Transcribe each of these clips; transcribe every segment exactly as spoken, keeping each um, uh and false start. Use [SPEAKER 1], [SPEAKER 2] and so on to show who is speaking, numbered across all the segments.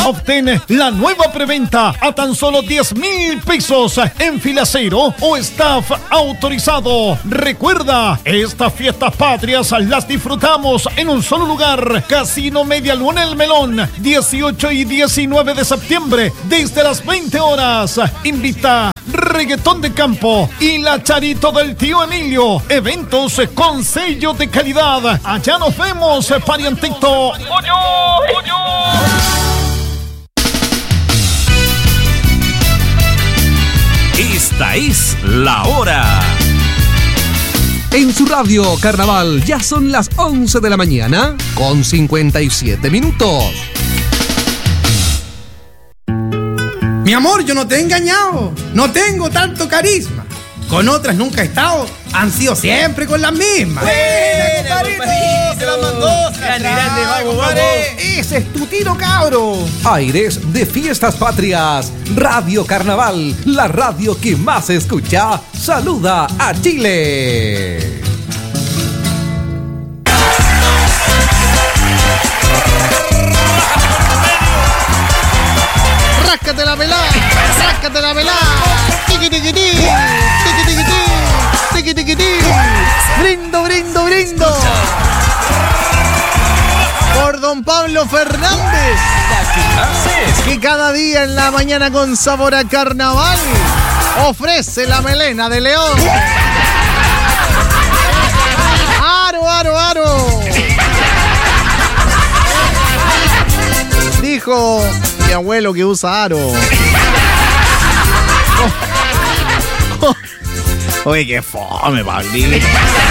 [SPEAKER 1] Obtén la nueva preventa a tan solo diez mil pesos en Filacero o staff autorizado. Recuerda, estas fiestas patrias las disfrutamos en un solo lugar. Casino Media Luna El Melón, dieciocho y diecinueve de septiembre, desde las veinte horas. Invita Reggaetón de Campo y la Charito del Tío Emilio. Eventos con sello de calidad. Allá nos vemos, parientito. ¡Oyo, oyo!
[SPEAKER 2] Esta es la hora.
[SPEAKER 3] En su radio Carnaval ya son las once de la mañana con cincuenta y siete minutos.
[SPEAKER 4] Mi amor, yo no te he engañado. No tengo tanto carisma. Con otras nunca he estado. Han sido siempre con las mismas.
[SPEAKER 5] ¡Buena, compadrito! ¡Se las mandó! ¡Grande, grande, vamos, vamos!
[SPEAKER 4] ¡Ese es tu tiro, cabro!
[SPEAKER 3] Aires de Fiestas Patrias. Radio Carnaval, la radio que más se escucha. Saluda a Chile.
[SPEAKER 6] ¡Ráscate la pelada! ¡Ráscate la pelada! ¡Tiqui, tiqui, tiqui! ¡Tiqui, tiqui, tiqui! ¡Tiqui, tiqui, tiqui! ¡Brindo, brindo, brindo! Por don Pablo Fernández, que cada día en la mañana con sabor a carnaval ofrece la melena de león. ¡Aro, aro, aro! Dijo mi abuelo que usa aro. Oh, oh. Oye, qué fome, Pablito.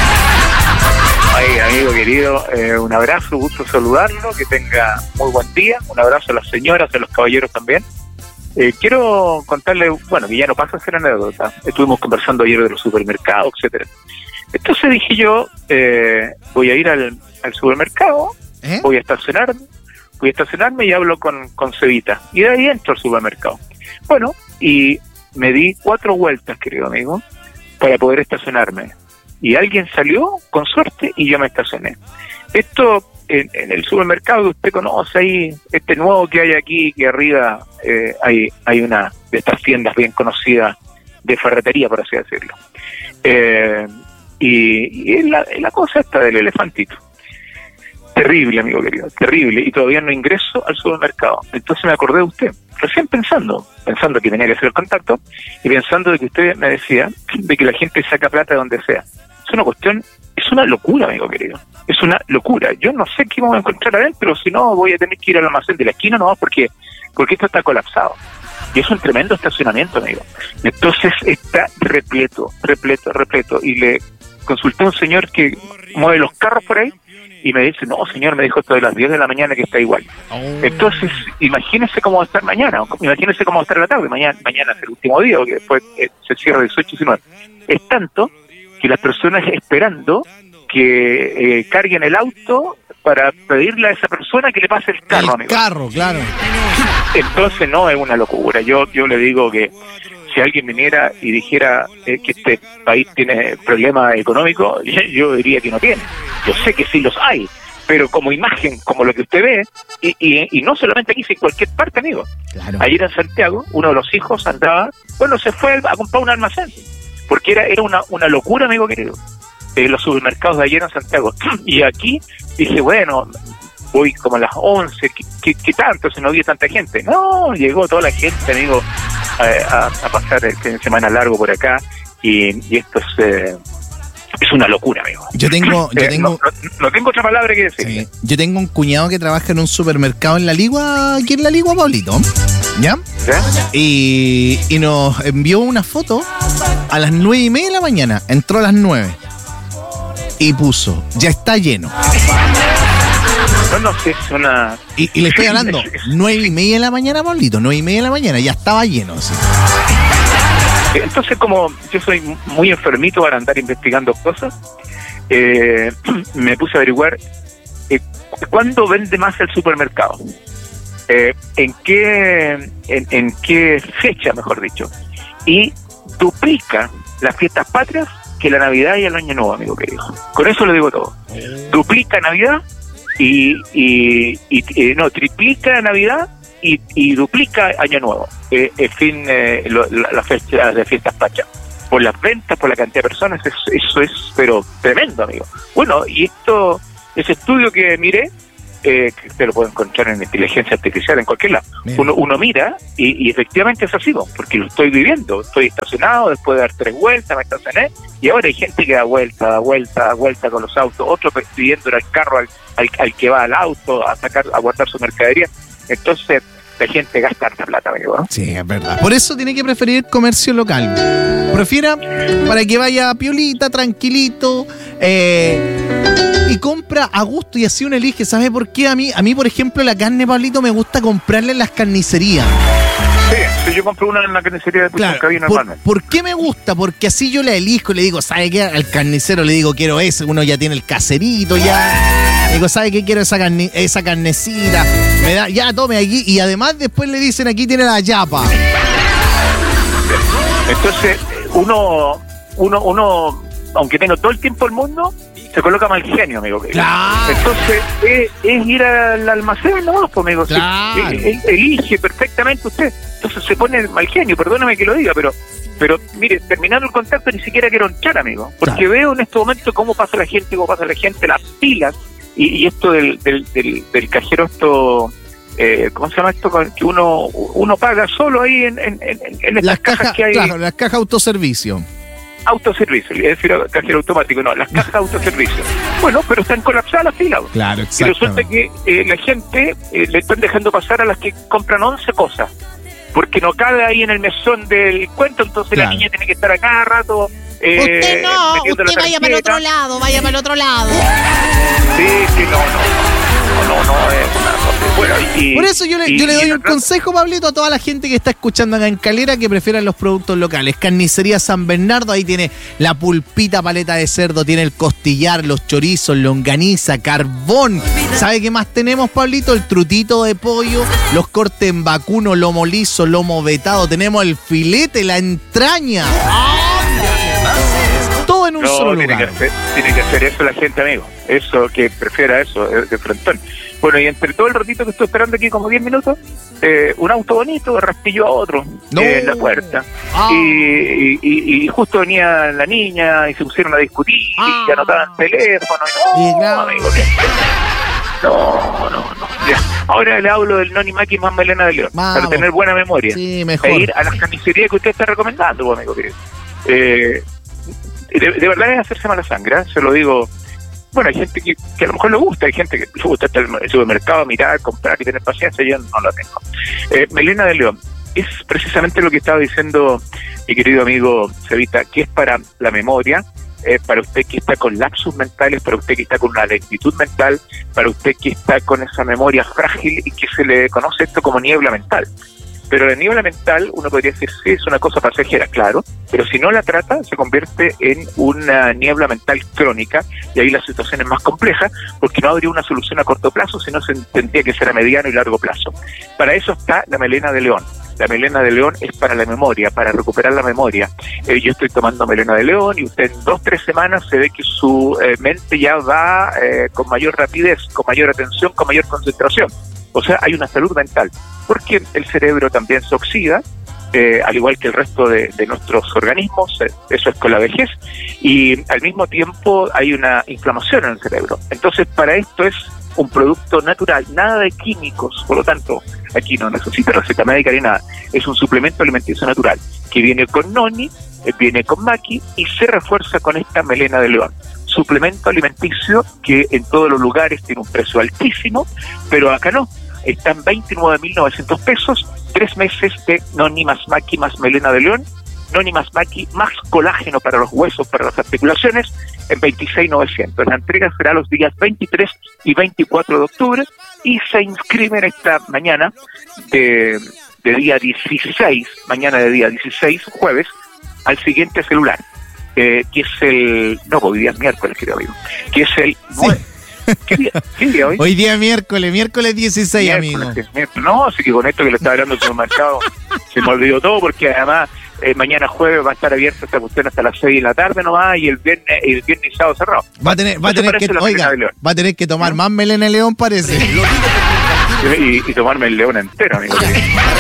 [SPEAKER 7] Oye, amigo querido, eh, un abrazo, gusto saludarlo, que tenga muy buen día. Un abrazo a las señoras, a los caballeros también. Eh, quiero contarle, bueno, que ya no pasa a ser anécdota. Estuvimos conversando ayer de los supermercados, etcétera. Entonces dije yo, eh, voy a ir al, al supermercado, ¿Eh? voy a estacionarme, voy a estacionarme y hablo con, con Cevita. Y de ahí entro al supermercado. Bueno, y me di cuatro vueltas, querido amigo, para poder estacionarme. Y alguien salió con suerte y yo me estacioné. Esto en, en el supermercado que usted conoce ahí, este nuevo que hay aquí, que arriba eh, hay, hay una de estas tiendas bien conocidas de ferretería, por así decirlo. Eh, y y es, la, es la cosa esta del elefantito. Terrible, amigo querido, terrible. Y todavía no ingreso al supermercado. Entonces me acordé de usted, recién pensando, pensando que tenía que hacer el contacto y pensando de que usted me decía de que la gente saca plata de donde sea. Es una cuestión, es una locura, amigo querido. Es una locura. Yo no sé qué vamos a encontrar adentro, si no voy a tener que ir al almacén de la esquina, no, porque, porque esto está colapsado. Y es un tremendo estacionamiento, amigo. Entonces está repleto, repleto, repleto. Y le consulté a un señor que mueve los carros por ahí y me dice, no, señor, me dijo esto de las diez de la mañana que está igual. Oh. Entonces, imagínese cómo va a estar mañana, imagínese cómo va a estar la tarde. Mañana, mañana es el último día, porque después eh, se cierra dieciocho y diecinueve. Es tanto que las personas esperando que eh, carguen el auto para pedirle a esa persona que le pase el carro,
[SPEAKER 6] el
[SPEAKER 7] amigo.
[SPEAKER 6] carro, claro.
[SPEAKER 7] Entonces, no, es una locura. Yo, yo le digo que si alguien viniera y dijera eh, que este país tiene problemas económicos, yo diría que no tiene. Yo sé que sí los hay, pero como imagen, como lo que usted ve, y, y, y no solamente aquí, sino en cualquier parte, amigo. Claro. Ayer en Santiago, uno de los hijos andaba, bueno, se fue a comprar un almacén, porque era era una, una locura, amigo querido, eh, los supermercados de ayer en Santiago. Y aquí dije, bueno, voy como a las once, ¿qué, qué, qué tanto? Si no había tanta gente. No, llegó toda la gente, amigo, a, a, a pasar el fin de semana largo por acá, y, y esto es... Eh, Es una locura, amigo.
[SPEAKER 6] Yo tengo, yo
[SPEAKER 7] eh,
[SPEAKER 6] tengo,
[SPEAKER 7] no, no, no tengo otra palabra que decir.
[SPEAKER 6] Sí. Yo tengo un cuñado que trabaja en un supermercado en La Ligua, aquí en La Ligua, Pablito. ¿Ya? ¿Ya? Y, y nos envió una foto a las nueve y media de la mañana. Entró a las nueve y puso, ya está lleno.
[SPEAKER 7] No, no sé, es una...
[SPEAKER 6] Y, y le estoy hablando, nueve y media de la mañana, Pablito, nueve y media de la mañana, ya estaba lleno. Así.
[SPEAKER 7] Entonces, como yo soy muy enfermito para andar investigando cosas, eh, me puse a averiguar eh, cuándo vende más el supermercado, eh, en qué en, en qué fecha, mejor dicho, y duplica las fiestas patrias que la Navidad y el Año Nuevo, amigo querido. Con eso lo digo todo. Duplica Navidad y, y, y eh, no, triplica Navidad y, y duplica Año Nuevo, eh, el fin, eh, lo, la, la fecha de fiestas patrias. Por las ventas, por la cantidad de personas, eso, eso es, pero tremendo, amigo. Bueno, y esto, ese estudio que miré, eh, que usted lo puede encontrar en inteligencia artificial en cualquier lado, uno, uno mira y, y efectivamente es así, porque lo estoy viviendo. Estoy estacionado, después de dar tres vueltas, me estacioné, y ahora hay gente que da vuelta, da vuelta, da vuelta con los autos, otro pidiendo el carro al, al, al que va al auto a sacar, a guardar su mercadería. Entonces, la gente gasta harta plata, amigo, ¿no?
[SPEAKER 6] Sí, es verdad. Por eso tiene que preferir el comercio local. Prefiera para que vaya piolita, tranquilito, eh, y compra a gusto y así uno elige. ¿Sabe por qué? A mí, a mí, por ejemplo, la carne, Pablito, me gusta comprarla en las carnicerías.
[SPEAKER 7] Sí, yo compro una en la carnicería de Puchuncaví normalmente.
[SPEAKER 6] ¿Por qué me gusta? Porque así yo la elijo y le digo, ¿sabe qué? Al carnicero le digo, quiero ese. Uno ya tiene el caserito, ya. Le digo, ¿sabe qué? Quiero esa, carne, esa carnecita. Me da, ya, tome aquí. Y además después le dicen, aquí tiene la yapa.
[SPEAKER 7] Entonces, uno, uno, uno, aunque tenga todo el tiempo del mundo, se coloca mal genio, amigo.
[SPEAKER 6] Claro.
[SPEAKER 7] Entonces, es, es ir al almacén, ¿no? Pues, amigo,
[SPEAKER 6] claro.
[SPEAKER 7] sí, él, elige perfectamente usted. Entonces se pone mal genio, perdóname que lo diga, pero pero mire, terminando el contacto ni siquiera quiero entrar, amigo, porque claro. Veo en este momento cómo pasa la gente, cómo pasa la gente, las pilas, y, y esto del, del, del, del cajero, esto... Eh, ¿cómo se llama esto? Que uno uno paga solo ahí en, en, en, en estas
[SPEAKER 6] las
[SPEAKER 7] cajas
[SPEAKER 6] caja,
[SPEAKER 7] que hay.
[SPEAKER 6] Claro, las cajas autoservicio.
[SPEAKER 7] Autoservicio, es decir, cajero automático, no, las cajas autoservicio. Bueno, pero están colapsadas las filas.
[SPEAKER 6] Claro,
[SPEAKER 7] y resulta que eh, la gente eh, le están dejando pasar a las que compran once cosas, porque no cabe ahí en el mesón del cuento, entonces claro. La niña tiene que estar a cada rato. Eh,
[SPEAKER 8] usted no, usted vaya para el otro lado, vaya para el otro lado.
[SPEAKER 7] Sí, sí, no, no. No, no, es una cosa. Bueno, y,
[SPEAKER 6] por eso yo le,
[SPEAKER 7] y,
[SPEAKER 6] yo le doy
[SPEAKER 7] y
[SPEAKER 6] un otra... consejo, Pablito, a toda la gente que está escuchando acá en Calera que prefieran los productos locales. Carnicería San Bernardo, ahí tiene la pulpita paleta de cerdo, tiene el costillar, los chorizos, longaniza, carbón. ¿Sabe qué más tenemos, Pablito? El trutito de pollo, los cortes en vacuno, lomo liso, lomo vetado, tenemos el filete, la entraña. Todo en un
[SPEAKER 7] no,
[SPEAKER 6] solo
[SPEAKER 7] tiene
[SPEAKER 6] lugar.
[SPEAKER 7] Que hacer, tiene que hacer eso la gente, amigo. Eso, que prefiera eso, de, de frontón. Bueno, y entre todo el ratito que estoy esperando aquí, como diez minutos, eh, un auto bonito raspilló a otro no. eh, en la puerta. Ah. Y, y, y justo venía la niña y se pusieron a discutir ah. y anotaban teléfono. Y no,
[SPEAKER 6] y claro.
[SPEAKER 7] amigo, no, no, no. Ya. Ahora le hablo del Noni Maki más Melena de León, Vamos. para tener buena memoria.
[SPEAKER 6] Sí, mejor.
[SPEAKER 7] E ir a las carnicerías que usted está recomendando, amigo. Eh, de, de verdad es hacerse mala sangre, ¿eh? Se lo digo. Bueno, hay gente que, que a lo mejor le gusta, hay gente que le gusta estar en el supermercado, mirar, comprar y tener paciencia, yo no la tengo. Eh, Melena de León, es precisamente lo que estaba diciendo mi querido amigo Cevita, que es para la memoria, eh, para usted que está con lapsus mentales, para usted que está con una lentitud mental, para usted que está con esa memoria frágil y que se le conoce esto como niebla mental. Pero la niebla mental, uno podría decir, sí, es una cosa pasajera, claro, pero si no la trata, se convierte en una niebla mental crónica, y ahí la situación es más compleja, porque no habría una solución a corto plazo, sino se tendría que ser a mediano y largo plazo. Para eso está la melena de león. La melena de león es para la memoria, para recuperar la memoria. Eh, yo estoy tomando melena de león y usted en dos, tres semanas se ve que su eh, mente ya va eh, con mayor rapidez, con mayor atención, con mayor concentración. O sea, hay una salud mental, porque el cerebro también se oxida, eh, al igual que el resto de, de nuestros organismos, eh, eso es con la vejez, y al mismo tiempo hay una inflamación en el cerebro. Entonces, para esto es un producto natural, nada de químicos, por lo tanto, aquí no necesita receta médica ni nada, es un suplemento alimenticio natural, que viene con noni, eh, viene con maqui, y se refuerza con esta melena de león. Suplemento alimenticio que en todos los lugares tiene un precio altísimo, pero acá no. Están veintinueve mil novecientos pesos, tres meses de Noni más Maqui más Melena de León, Noni más Maqui más colágeno para los huesos, para las articulaciones, en veintiséis mil novecientos. La entrega será los días veintitrés y veinticuatro de octubre y se inscriben esta mañana de, de día dieciséis, mañana de día dieciséis, jueves, al siguiente celular, eh, que es el... No, hoy día es miércoles, querido amigo, que es el...
[SPEAKER 6] Sí.
[SPEAKER 7] ¿Qué día, ¿Qué día hoy?
[SPEAKER 6] Hoy día miércoles, miércoles dieciséis,
[SPEAKER 7] miércoles,
[SPEAKER 6] amigo.
[SPEAKER 7] Miércoles. No, así que con esto que le estaba hablando el supermercado se me olvidó todo, porque además eh, mañana jueves va a estar abierta esta cuestión hasta las seis de la tarde nomás, y el viernes, el viernes y sábado cerrado.
[SPEAKER 6] Va a tener, va a tener que, oiga, va a tener que tomar sí. más melena de león, parece.
[SPEAKER 7] y, y tomarme el león entero, amigo. Oiga,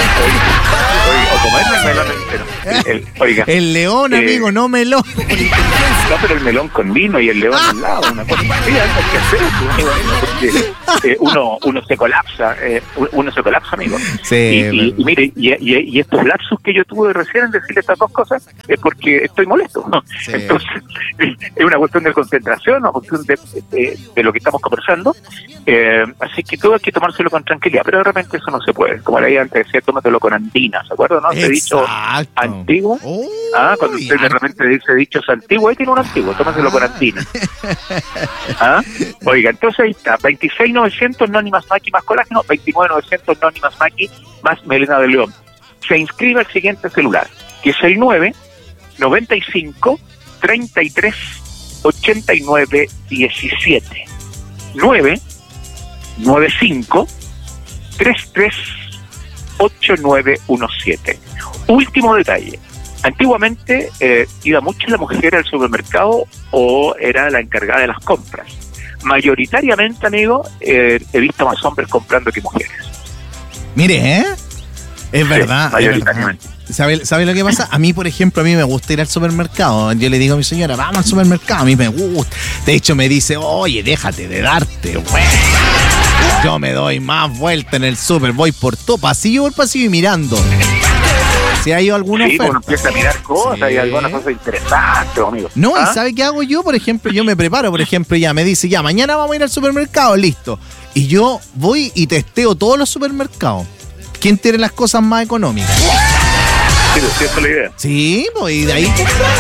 [SPEAKER 7] o comerme el melón entero. El, oiga,
[SPEAKER 6] el león,
[SPEAKER 7] eh,
[SPEAKER 6] amigo, no melón.
[SPEAKER 7] No, pero el melón con vino y el león al lado, una cosa así, hay que hacer eso, porque eh, uno, uno se colapsa, eh, uno se colapsa, amigo.
[SPEAKER 6] Sí,
[SPEAKER 7] y, y, y mire, y, y, y estos lapsus que yo tuve recién en decirle estas dos cosas es porque estoy molesto, ¿no? Sí. Entonces, es una cuestión de concentración, una cuestión de, de, de lo que estamos conversando, eh, así que todo hay que tomárselo con tranquilidad, pero de repente eso no se puede, como la idea antes decía, tómatelo con andina, ¿se acuerdan? ¿No? Ese dicho antiguo, oh, ah, cuando usted de repente dice dichos antiguos, ahí tiene un antiguo, tómaselo con andina. ¿Ah? Oiga, entonces ahí está, veintiséis novecientos Nónimas Maki más colágeno, veintinueve novecientos Nónimas Maki más melena de león. Se inscribe al siguiente celular, que es el nueve noventa y cinco treinta y tres ochenta y nueve diecisiete. nueve noventa y cinco treinta y tres ochenta y nueve diecisiete. Último detalle. Antiguamente eh, iba mucho la mujer al supermercado o era la encargada de las compras. Mayoritariamente, amigo, eh, he visto más hombres comprando que mujeres.
[SPEAKER 6] Mire, ¿eh? Es verdad.
[SPEAKER 7] Sí, mayoritariamente.
[SPEAKER 6] ¿Sabe, ¿Sabe lo que pasa? A mí, por ejemplo, a mí me gusta ir al supermercado. Yo le digo a mi señora, vamos al supermercado. A mí me gusta. De hecho, me dice, oye, déjate de darte, güey. Yo me doy más vuelta en el súper. Voy por todo pasillo por pasillo y mirando. Si hay alguna
[SPEAKER 7] sí,
[SPEAKER 6] oferta.
[SPEAKER 7] Uno empieza a mirar cosas sí. y algunas cosas interesantes, amigo.
[SPEAKER 6] No,
[SPEAKER 7] ¿Ah?
[SPEAKER 6] ¿Y sabe qué hago yo? Por ejemplo, yo me preparo, por ejemplo, ya me dice, ya, mañana vamos a ir al supermercado, listo. Y yo voy y testeo todos los supermercados. ¿Quién tiene las cosas más económicas?
[SPEAKER 7] Sí, sí, esa es la idea.
[SPEAKER 6] Sí, pues, y de ahí...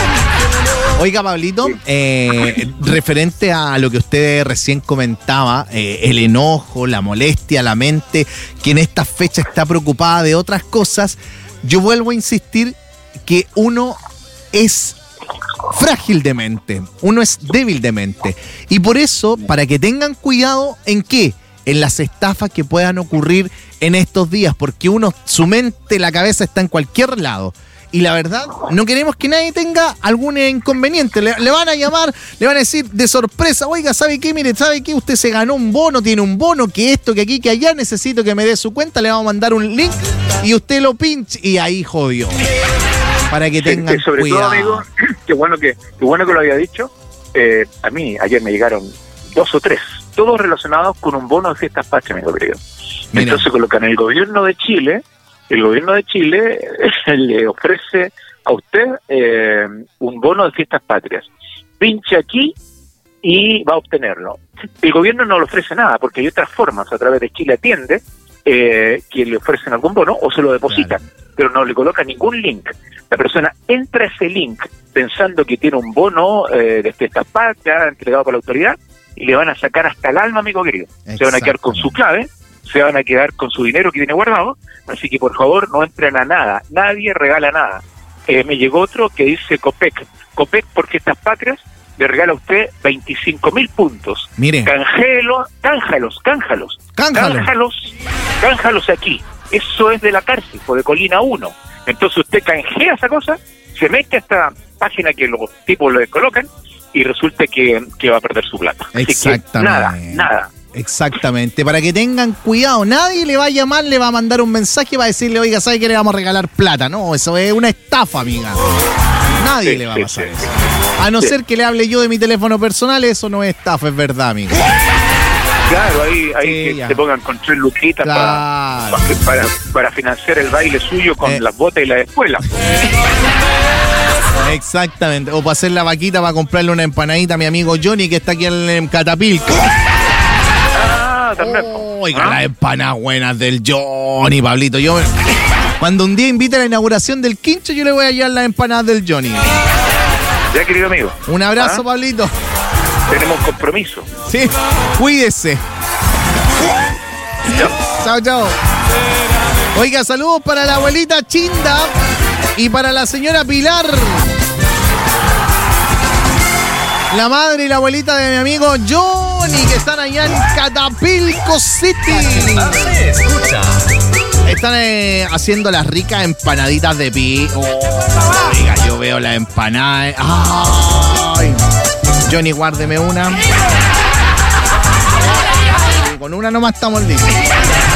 [SPEAKER 6] Oiga, Pablito, eh, referente a lo que usted recién comentaba, eh, el enojo, la molestia, la mente, que en esta fecha está preocupada de otras cosas, yo vuelvo a insistir que uno es frágil de mente, uno es débil de mente. Y por eso, para que tengan cuidado, ¿en qué? En las estafas que puedan ocurrir en estos días, porque uno, su mente, la cabeza está en cualquier lado. Y la verdad, no queremos que nadie tenga algún inconveniente. Le, le van a llamar, le van a decir de sorpresa, oiga, ¿sabe qué? Mire, ¿sabe qué? Usted se ganó un bono, tiene un bono, que esto, que aquí, que allá, necesito que me dé su cuenta, le vamos a mandar un link y usted lo pinche y ahí jodió. Para que tengan
[SPEAKER 7] sí, sobre
[SPEAKER 6] cuidado.
[SPEAKER 7] Todo, amigo, qué bueno que, qué bueno que lo había dicho. Eh, a mí ayer me llegaron dos o tres, todos relacionados con un bono de fiestas patrias, amigo querido. Mira. Entonces colocan el gobierno de Chile. El gobierno de Chile le ofrece a usted eh, un bono de fiestas patrias. Pinche aquí y va a obtenerlo. El gobierno no le ofrece nada porque hay otras formas, a través de Chile Atiende, eh, que le ofrecen algún bono o se lo depositan, claro. Pero no le colocan ningún link. La persona entra a ese link pensando que tiene un bono eh, de fiestas patrias entregado por la autoridad y le van a sacar hasta el alma, amigo querido. Se van a quedar con su clave, se van a quedar con su dinero que tiene guardado, así que por favor no entren a nada, nadie regala nada. Eh, me llegó otro que dice Copec, Copec porque estas patrias le regala a usted veinticinco mil puntos.
[SPEAKER 6] Mire.
[SPEAKER 7] Canjelo, cánjalos, cánjalos,
[SPEAKER 6] Cánjalo.
[SPEAKER 7] cánjalos, cánjalos aquí. Eso es de la cárcel, o de Colina uno. Entonces usted canjea esa cosa, se mete a esta página que los tipos le colocan y resulta que, que va a perder su plata. Así
[SPEAKER 6] Exactamente.
[SPEAKER 7] Que nada, nada.
[SPEAKER 6] Exactamente, para que tengan cuidado, nadie le va a llamar, le va a mandar un mensaje para decirle, oiga, ¿sabe que le vamos a regalar plata? No, eso es una estafa, amiga. Nadie
[SPEAKER 7] sí,
[SPEAKER 6] le va a
[SPEAKER 7] sí,
[SPEAKER 6] pasar
[SPEAKER 7] sí,
[SPEAKER 6] eso.
[SPEAKER 7] sí.
[SPEAKER 6] A no
[SPEAKER 7] sí.
[SPEAKER 6] ser que le hable yo de mi teléfono personal, eso no es estafa, es verdad, amiga.
[SPEAKER 7] Claro, ahí, ahí
[SPEAKER 6] Sí,
[SPEAKER 7] que
[SPEAKER 6] ya.
[SPEAKER 7] se pongan con tres luquitas
[SPEAKER 6] Claro.
[SPEAKER 7] para, para, para financiar el baile suyo con
[SPEAKER 6] Eh.
[SPEAKER 7] las botas y la escuela.
[SPEAKER 6] Exactamente, o para hacer la vaquita para comprarle una empanadita a mi amigo Johnny que está aquí en Catapilco.
[SPEAKER 7] Ah, también.
[SPEAKER 6] Oiga,
[SPEAKER 7] ¿Ah?
[SPEAKER 6] las empanadas buenas del Johnny, Pablito. Yo, cuando un día invite a la inauguración del Quincho, yo le voy a llevar las empanadas del Johnny.
[SPEAKER 7] Ya, querido amigo.
[SPEAKER 6] Un abrazo,
[SPEAKER 7] ¿Ah?
[SPEAKER 6] Pablito.
[SPEAKER 7] Tenemos compromiso.
[SPEAKER 6] Sí, cuídese. Chao, chao. Oiga, saludos para la abuelita Chinda y para la señora Pilar. La madre y la abuelita de mi amigo Johnny, que están allá en Catapilco City.
[SPEAKER 2] Escucha.
[SPEAKER 6] Están eh, haciendo las ricas empanaditas de pi. Oh, oiga, yo veo las empanadas. Ay. Johnny, guárdeme una. Con una nomás estamos listos.